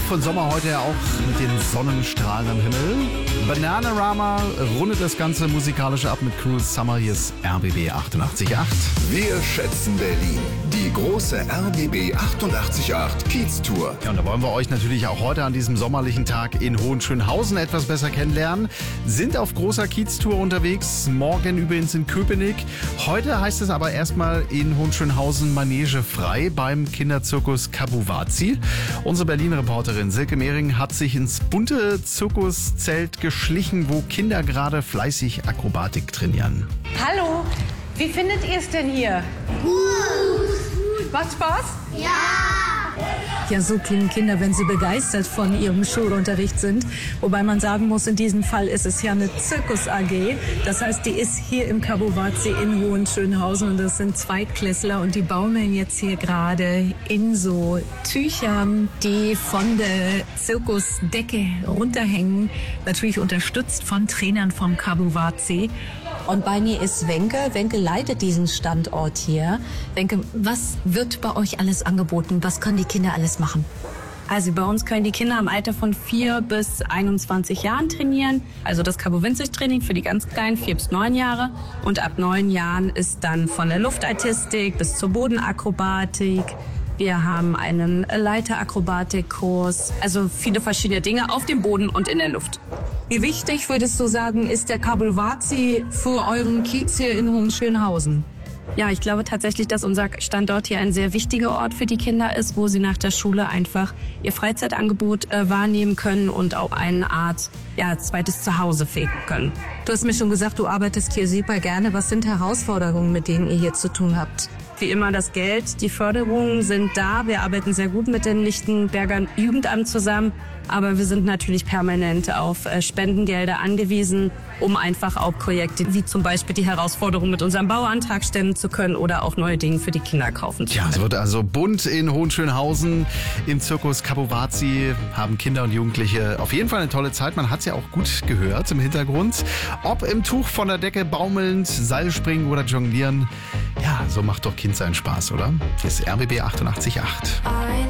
von Sommer heute ja auch mit den Sonnenstrahlen am Himmel. Bananarama rundet das Ganze musikalisch ab mit Cruel Summer. Hier ist RBB 88.8. Wir schätzen Berlin. Die große RBB 88.8 Kiez-Tour. Ja, und da wollen wir euch natürlich auch heute an diesem sommerlichen Tag in Hohenschönhausen etwas besser kennenlernen. Sind auf großer Kiez-Tour unterwegs, morgen übrigens in Köpenick. Heute heißt es aber erstmal in Hohenschönhausen Manege frei beim Kinderzirkus Kabuwazi. Unsere Berlin-Reporterin Silke Mehring hat sich ins bunte Zirkuszelt geschlichen, wo Kinder gerade fleißig Akrobatik trainieren. Hallo, wie findet ihr es denn hier? Gut. Macht Spaß? Ja. Ja, so klingen Kinder, wenn sie begeistert von ihrem Schulunterricht sind. Wobei man sagen muss, in diesem Fall ist es ja eine Zirkus-AG. Das heißt, die ist hier im Kabuwazi in Hohenschönhausen und das sind Zweitklässler und die baumeln jetzt hier gerade in so Tüchern, die von der Zirkusdecke runterhängen. Natürlich unterstützt von Trainern vom Kabuwazi. Und bei mir ist Wenke. Wenke leitet diesen Standort hier. Wenke, was wird bei euch alles angeboten? Was können die Kinder alles machen? Also bei uns können die Kinder im Alter von 4 bis 21 Jahren trainieren. Also das Kabu-Winzig-Training für die ganz Kleinen, 4 bis 9 Jahre. Und ab 9 Jahren ist dann von der Luftartistik bis zur Bodenakrobatik. Wir haben einen Leiterakrobatikkurs. Also viele verschiedene Dinge auf dem Boden und in der Luft. Wie wichtig, würdest du sagen, ist der Kabuwazi für euren Kiez hier in Hohenschönhausen? Ja, ich glaube tatsächlich, dass unser Standort hier ein sehr wichtiger Ort für die Kinder ist, wo sie nach der Schule einfach ihr Freizeitangebot wahrnehmen können und auch eine Art zweites Zuhause finden können. Du hast mir schon gesagt, du arbeitest hier super gerne. Was sind Herausforderungen, mit denen ihr hier zu tun habt? Wie immer das Geld, die Förderungen sind da. Wir arbeiten sehr gut mit dem Lichtenberger Jugendamt zusammen. Aber wir sind natürlich permanent auf Spendengelder angewiesen, um einfach auch Projekte wie zum Beispiel die Herausforderung mit unserem Bauantrag stemmen zu können oder auch neue Dinge für die Kinder kaufen zu können. Ja, es wird also bunt in Hohenschönhausen. Im Zirkus Kabuwazi haben Kinder und Jugendliche auf jeden Fall eine tolle Zeit. Man hat es ja auch gut gehört im Hintergrund. Ob im Tuch von der Decke baumelnd, Seilspringen oder jonglieren. Ja, so macht doch Kind seinen Spaß, oder? Hier ist RBB 88.8.